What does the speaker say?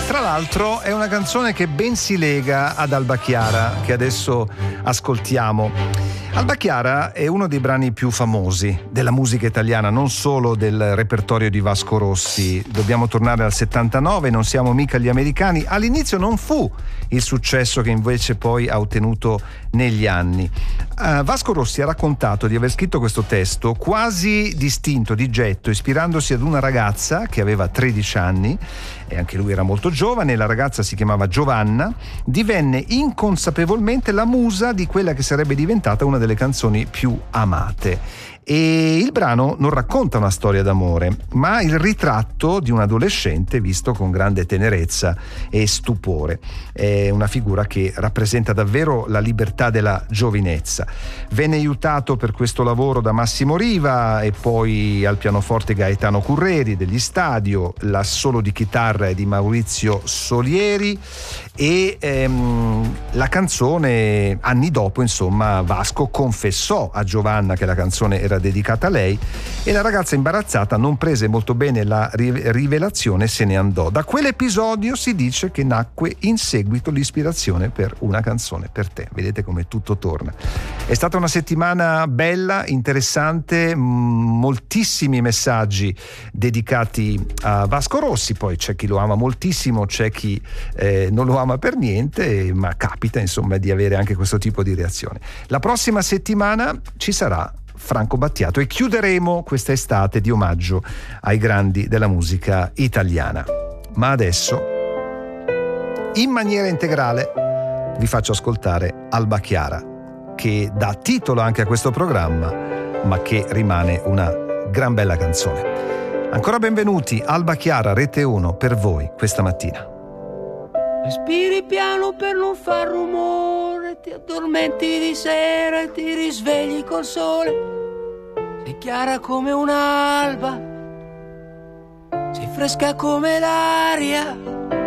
Tra l'altro è una canzone che ben si lega ad Alba Chiara, che adesso ascoltiamo. Alba Chiara è uno dei brani più famosi della musica italiana, non solo del repertorio di Vasco Rossi. Dobbiamo tornare al 79, non siamo mica gli americani. All'inizio non fu il successo che invece poi ha ottenuto negli anni. Vasco Rossi ha raccontato di aver scritto questo testo quasi distinto, di getto, ispirandosi ad una ragazza che aveva 13 anni e anche lui era molto giovane. La ragazza si chiamava Giovanna, divenne inconsapevolmente la musa di quella che sarebbe diventata una delle canzoni più amate. E il brano non racconta una storia d'amore, ma il ritratto di un adolescente visto con grande tenerezza e stupore. È una figura che rappresenta davvero la libertà della giovinezza. Venne aiutato per questo lavoro da Massimo Riva e poi al pianoforte Gaetano Curreri degli Stadio, l'assolo di chitarra è di Maurizio Solieri e la canzone, anni dopo, insomma, Vasco confessò a Giovanna che la canzone era dedicata a lei e la ragazza imbarazzata non prese molto bene la rivelazione e se ne andò. Da quell'episodio si dice che nacque in seguito l'ispirazione per una canzone per te. Vedete come tutto torna. È stata una settimana bella, interessante, moltissimi messaggi dedicati a Vasco Rossi. Poi c'è chi lo ama moltissimo, c'è chi non lo ama per niente, ma capita insomma di avere anche questo tipo di reazione. La prossima settimana ci sarà Franco Battiato e chiuderemo questa estate di omaggio ai grandi della musica italiana. Ma adesso, in maniera integrale, vi faccio ascoltare Alba Chiara, che dà titolo anche a questo programma, ma che rimane una gran bella canzone. Ancora benvenuti, Alba Chiara, Rete 1, per voi questa mattina. Respiri piano per non far rumore, ti addormenti di sera e ti risvegli col sole. Sei chiara come un'alba, sei fresca come l'aria,